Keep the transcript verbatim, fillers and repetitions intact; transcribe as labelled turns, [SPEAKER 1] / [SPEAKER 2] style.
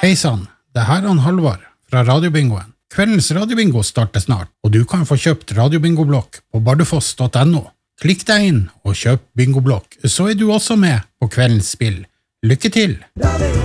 [SPEAKER 1] Hei sann, det her er han Halvard fra Radiobingoen. Kveldens Radiobingo starter snart, og du kan få kjøpt Radiobingoblokk på bardufoss punktum no. Klikk deg inn og kjøp bingoblokk, så er du også med på kveldens spill. Lykke til!